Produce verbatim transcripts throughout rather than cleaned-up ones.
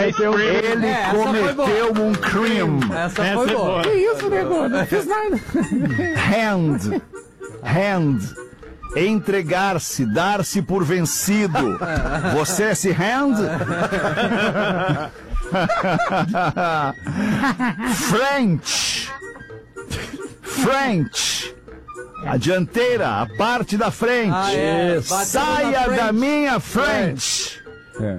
cometeu, ele É, cometeu um crime. Essa, essa foi boa. boa. Que isso, nego? Não fiz nada. Hand. Hand. Entregar-se, dar-se por vencido. Você é se hand? French. French. A dianteira, a parte da frente. Ah, é. Saia frente. da minha frente. É.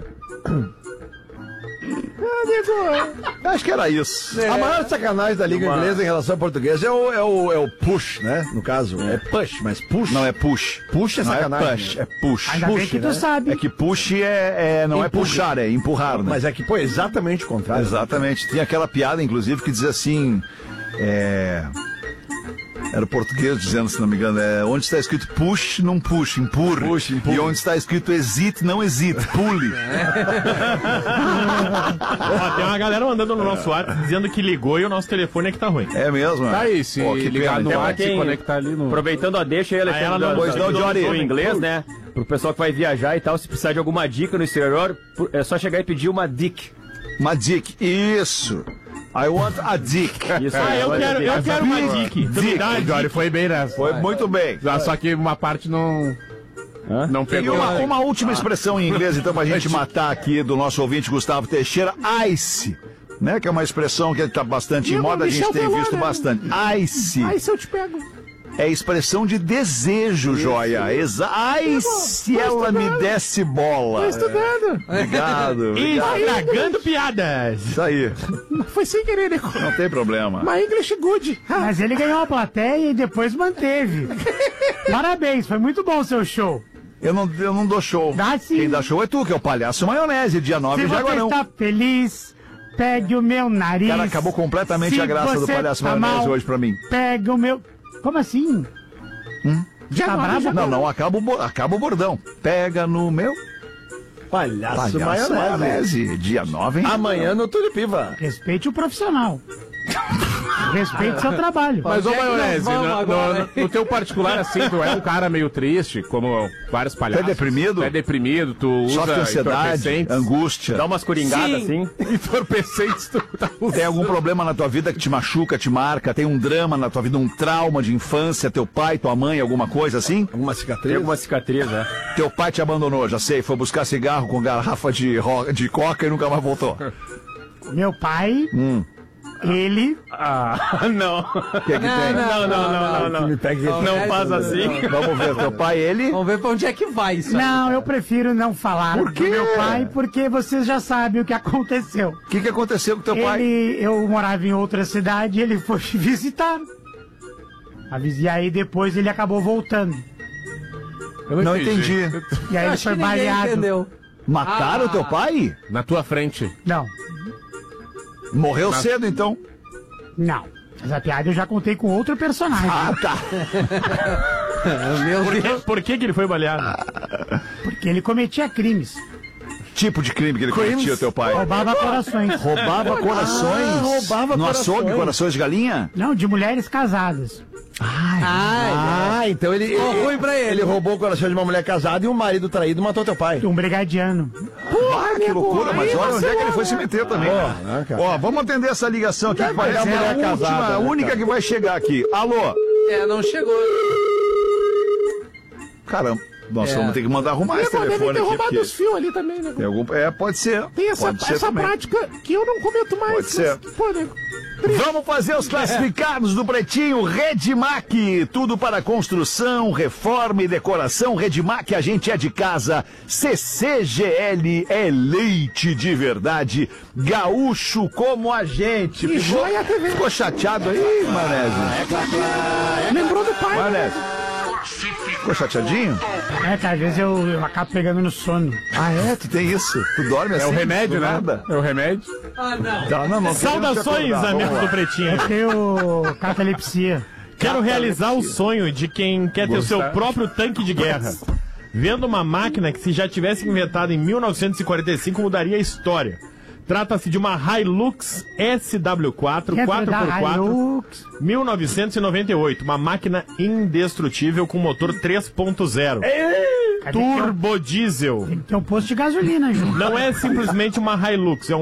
Ah, nego, acho que era isso. A maior sacanagem da Liga Inglesa em relação ao português é o, é o, é o push, né? No caso, é push, mas push. Não é push. Push é Não sacanagem. é push, é push. Ainda push, bem que tu né? sabe. É que push é, é, não é Empurra. puxar, é empurrar, né? Mas é que, pô, exatamente o contrário. Exatamente. Tinha aquela piada, inclusive, que dizia assim. É... Era o português dizendo, se não me engano, é, onde está escrito push, não push, empurre. Push, empurre. E onde está escrito hesite, não hesite, pule. Ó, tem uma galera mandando no nosso WhatsApp dizendo que ligou e o nosso telefone é que tá ruim. É mesmo? Tá aí, se Pô, que ligar pena. no Tem WhatsApp e quem- conectar ali no... Aproveitando a deixa aí, ela Alexandre, não- do, pois não, do, Jory. do inglês, né? Pro pessoal que vai viajar e tal, se precisar de alguma dica no exterior, é só chegar e pedir uma dick. Uma dick. Isso. I want a dick. Isso Ah, aí, eu olha quero, aí. eu quero uma dick. Tu me Dick. dá uma O Jory dick. foi bem nessa. Foi muito bem. Ah, só que uma parte não... Hã? Não E pegou. uma, uma última expressão em inglês, então, pra gente matar aqui do nosso ouvinte Gustavo Teixeira, ice, né? Que é uma expressão que está bastante E em o moda, a gente Michel tem Teló, visto né? bastante. Ice Aí se eu te pego. é expressão de desejo, joia. Exa Ai, se ela me desse bola. Tô estudando. Obrigado, obrigado. Estragando piadas. Isso aí, Foi sem querer, nego. não tem problema. Mas English good. Mas ele ganhou a plateia e depois manteve. Parabéns, foi muito bom o seu show. Eu não, eu não dou show. Dá sim. Quem dá show é tu, que é o Palhaço Maionese, dia nove Se de você Jaguarão. está feliz, pegue o meu nariz. Cara, acabou completamente Se a graça do você Palhaço tá Maionese mal, hoje pra mim. Pega o meu... Como assim? Já Tá não, bravo? já Não, não, acaba o, bo- acaba o bordão. Pega no meu Palhaço, Palhaço maionese. Maionese, dia nove, hein? Amanhã no Tulipiva. Respeite o profissional. Respeite seu trabalho. Mas, ô Onde é que nós Maionese, vamos no, agora, no- hein? no teu particular, assim, tu é um cara meio triste, como vários palhaços. Tu é deprimido? Tu é deprimido, tu usa Sofre ansiedade, entorpecentes. angústia. Dá umas coringadas assim. Entorpecentes, tu tá usando. Tem algum problema na tua vida que te machuca, te marca? Tem um drama na tua vida, um trauma de infância? Teu pai, tua mãe, alguma coisa assim? Alguma Tem cicatriz? alguma cicatriz, né? Teu pai te abandonou, já sei, foi buscar cigarro com garrafa de, ro- de coca e nunca mais voltou. Meu pai, Hum. ele... Ah, não. O que que tem? Não, não, não, não, Que me não. pegue aqui. Não faz assim. Vamos ver, teu pai, ele... Oh. Vamos ver pra onde é que vai isso aí. Não, eu prefiro não falar Por quê? do meu pai, porque vocês já sabem o que aconteceu. O que que aconteceu com teu pai? Ele, eu morava em outra cidade, ele foi visitar. E aí depois ele acabou voltando. Eu Não entendi. E aí ele Acho foi que ninguém baleado. entendeu. Mataram Ah. teu pai? Na tua frente. Não, Morreu cedo, então. não. Essa piada eu já contei com outro personagem. Ah, tá. Meu Por Deus. que, por que que ele foi baleado? Porque ele cometia crimes. Tipo de crime que ele cometia, teu pai? Roubava corações. Roubava corações? Ah, roubava no corações. açougue, corações de galinha? Não, de mulheres casadas. Ah, então ele, Ficou ele, ruim pra ele. ele roubou o coração de uma mulher casada e um marido traído matou teu pai. Um brigadiano. Ah, que loucura, mas olha onde é que ele foi se meter também. né, cara? Ó, vamos atender essa ligação aqui, que parece pegar a mulher última, casada, a né, única cara? que vai chegar aqui. Alô? É, não chegou. Caramba, nós É. vamos ter que mandar arrumar esse Deve telefone ter aqui. roubado porque os fios ali também, né? tem algum... É, pode ser. Tem essa, pode ser essa também. prática que eu não cometo mais. Pode ser. mas, Pô, nego. Vamos fazer os classificados do Pretinho. Redmac, tudo para construção, reforma e decoração. Redmac, a gente é de casa. C C G L é leite de verdade. Gaúcho como a gente. E Ficou, joia T V. ficou chateado aí, Manésio? Lembrou do pai, né? Manésio, ficou chateadinho? É, que às vezes eu, eu acabo pegando no sono. Ah, é? Tu tem isso? Tu dorme assim? É o remédio, do né? nada? É o remédio. Ah, não. Tá, não, não, Saudações, queremos te acordar. amigos Vamos do lá. Pretinho. Eu tenho catalepsia. Quero realizar o sonho de quem quer ter o seu Gostar. próprio tanque de guerra. Vendo uma máquina que, se já tivesse inventado em mil novecentos e quarenta e cinco, mudaria a história. Trata-se de uma Hilux S W quatro Quer quatro por dar quatro Hilux? mil novecentos e noventa e oito, uma máquina indestrutível com motor três ponto zero. Turbo diesel. Tem um posto de gasolina, Ju. Não é simplesmente uma Hilux, é um